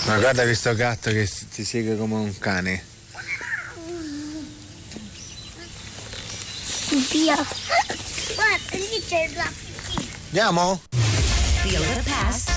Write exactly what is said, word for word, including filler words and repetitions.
Ma guarda questo gatto che ti segue come un cane. Via. Guarda, lì c'è la... Andiamo? Feel the past.